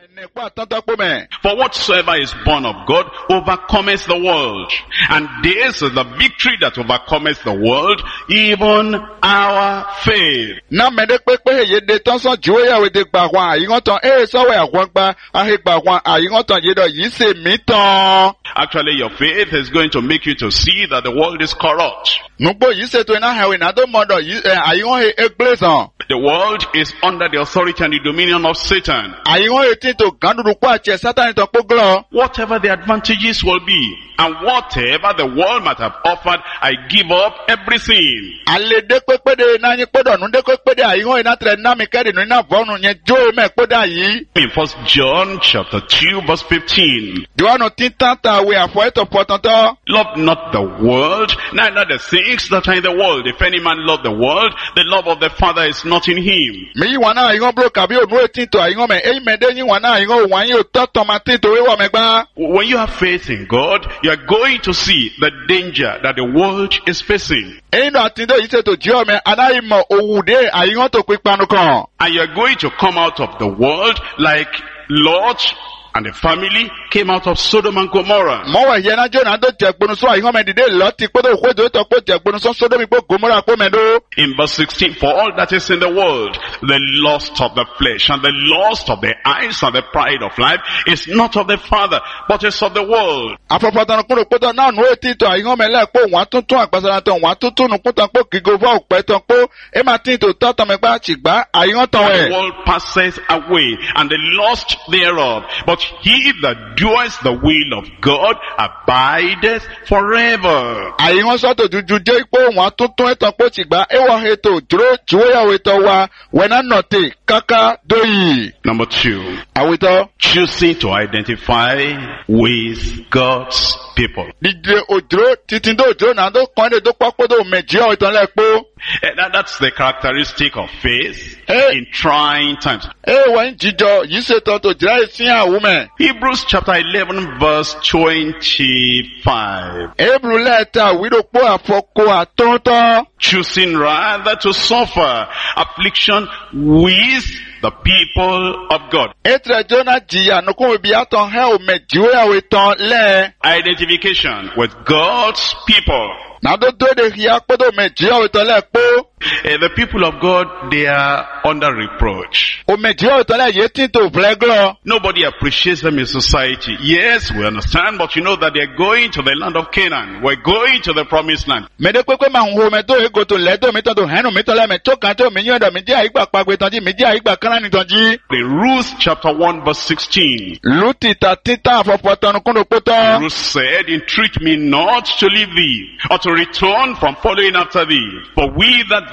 For whatsoever is born of God overcometh the world. And this is the victory that overcometh the world, even our faith. Actually, your faith is going to make you to see that the world is corrupt. The world is under the authority and the dominion of Satan. Whatever the advantages will be, and whatever the world might have offered, I give up everything. In 1 John chapter 2 verse 15. Love not the world, neither the things that are in the world. If any man love the world, the love of the Father is not in him. When you have faith in God, you are going to see the danger that the world is facing. And you are going to come out of the world like Lot and the family came out of Sodom and Gomorrah. In verse 16, for all that is in the world, the lust of the flesh and the lust of the eyes and the pride of life is not of the Father, but is of the world. The world passeth away, and the lust thereof, but he that doeth the will of God abideth forever. Number 2, choosing to identify with God's people. That's the characteristic of faith in trying times. Hebrews chapter 11 verse 25. Choosing rather to suffer affliction with the people of God. Identification with God's people. The people of God, they are under reproach. Nobody appreciates them in society. Yes, we understand, but you know that they're going to the land of Canaan. We're going to the promised land. In Ruth chapter 1 verse 16. Ruth said, entreat me not to leave thee, or to return from following after thee. For we that